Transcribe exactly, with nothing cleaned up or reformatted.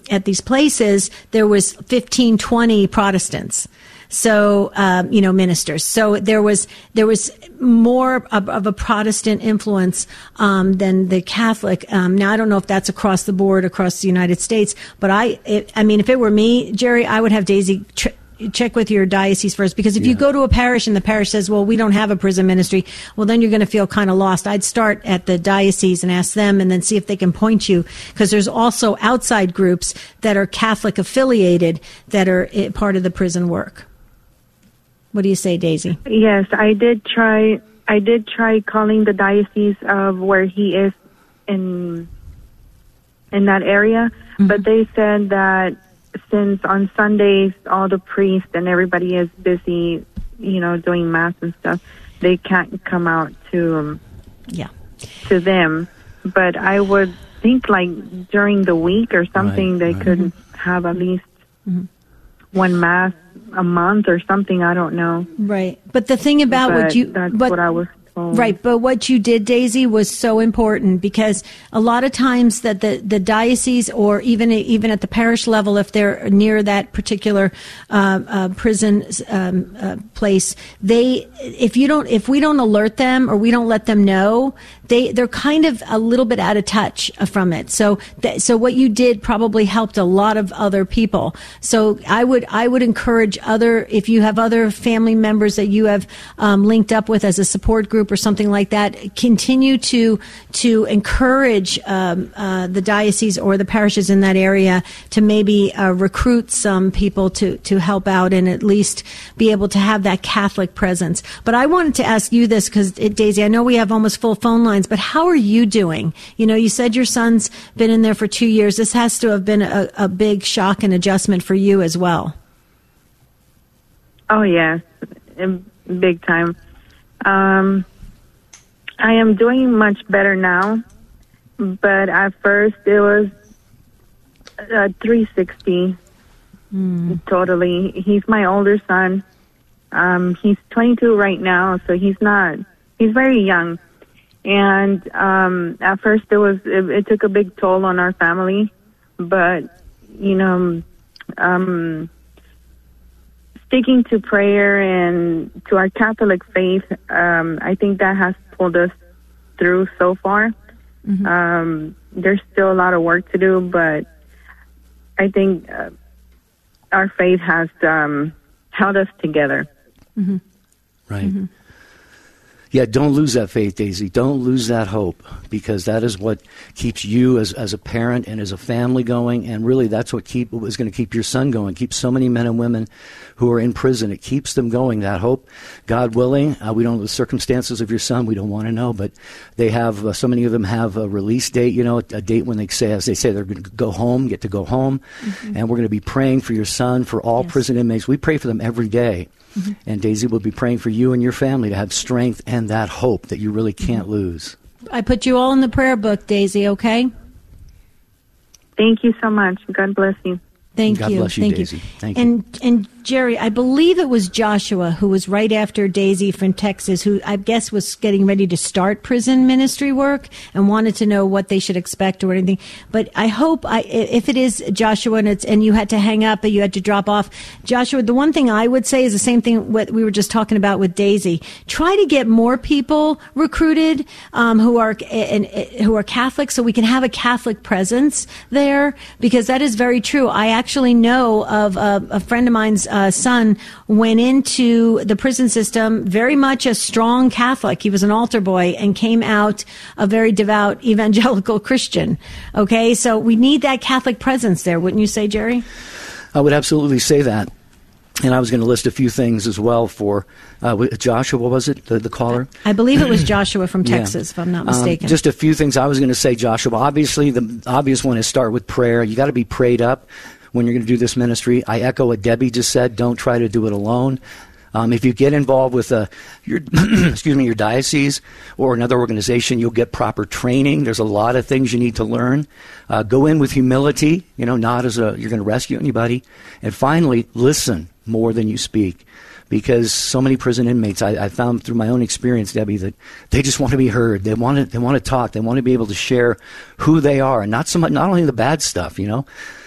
at these places, there was fifteen, twenty Protestants. So, um, you know, ministers. So there was, there was more of, of a Protestant influence, um, than the Catholic. Um, now I don't know if that's across the board, across the United States, but I, it, I mean, if it were me, Jerry, I would have Daisy tr- check with your diocese first, because if yeah. you go to a parish and the parish says, well, we don't have a prison ministry, well, then you're going to feel kind of lost. I'd start at the diocese and ask them, and then see if they can point you, because there's also outside groups that are Catholic affiliated that are part of the prison work. What do you say, Daisy? Yes, I did try. I did try calling the diocese of where he is in in that area, mm-hmm. but they said that since on Sundays all the priests and everybody is busy, you know, doing mass and stuff, they can't come out to um, yeah to them. But I would think like during the week or something, right, they right. could mm-hmm. have at least mm-hmm. one mass a month or something. I don't know. Right. But the thing about but what you... That's but, what I was told. Right. But what you did, Daisy, was so important, because a lot of times that the, the diocese, or even even at the parish level, if they're near that particular uh, uh, prison um, uh, place, they if you don't if we don't alert them or we don't let them know, they they're kind of a little bit out of touch from it. So th- so what you did probably helped a lot of other people. So I would I would encourage other, if you have other family members that you have um, linked up with as a support group or something like that, continue to to encourage um, uh, the diocese or the parishes in that area to maybe uh, recruit some people to to help out and at least be able to have that Catholic presence. But I wanted to ask you this, because Daisy, I know we have almost full phone lines, but how are you doing? You know, you said your son's been in there for two years. This has to have been a, a big shock and adjustment for you as well. Oh, yes, big time. Um, I am doing much better now, but at first it was uh, three sixty, mm. totally. He's my older son. Um, he's twenty-two right now, so he's not, he's very young. And um, at first it was, it, it took a big toll on our family, but, you know, um, sticking to prayer and to our Catholic faith, um, I think that has pulled us through so far. Mm-hmm. Um, there's still a lot of work to do, but I think uh, our faith has um, held us together. Mm-hmm. Right. Mm-hmm. Yeah, don't lose that faith, Daisy. Don't lose that hope, because that is what keeps you as as a parent and as a family going, and really that's what keep is going to keep your son going, keep so many men and women who are in prison. It keeps them going, that hope. God willing, uh, we don't know the circumstances of your son. We don't want to know, but they have, uh, so many of them have a release date, you know, a date when they say, as they say, they're going to go home, get to go home, mm-hmm. and we're going to be praying for your son, for all yes. prison inmates. We pray for them every day. Mm-hmm. And Daisy will be praying for you and your family to have strength and that hope that you really can't mm-hmm. lose. I put you all in the prayer book, Daisy, okay? Thank you so much. God bless you. Thank God you. bless you, Thank Daisy. you. Thank and, you. And Jerry, I believe it was Joshua who was right after Daisy from Texas, who I guess was getting ready to start prison ministry work and wanted to know what they should expect or anything. But I hope, I, if it is Joshua and it's and you had to hang up and you had to drop off, Joshua, the one thing I would say is the same thing what we were just talking about with Daisy. Try to get more people recruited um, who are and, who are Catholic, so we can have a Catholic presence there, because that is very true. I actually know of a, a friend of mine's uh, son went into the prison system very much a strong Catholic. He was an altar boy and came out a very devout evangelical Christian. Okay, so we need that Catholic presence there, wouldn't you say, Jerry? I would absolutely say that. And I was going to list a few things as well for uh, Joshua, what was it, the, the caller? I believe it was Joshua from Texas, yeah. if I'm not mistaken. Um, just a few things I was going to say, Joshua. Obviously, the obvious one is start with prayer. You got to be prayed up when you're going to do this ministry. I echo what Debbie just said. Don't try to do it alone. Um, if you get involved with uh, your, excuse me, your diocese or another organization, you'll get proper training. There's a lot of things you need to learn. Uh, go in with humility, you know, not as a you're going to rescue anybody. And finally, listen more than you speak. Because so many prison inmates, I, I found through my own experience, Debbie, that they just want to be heard. They want to, they want to talk. They want to be able to share who they are, and not so much, not only the bad stuff, you know.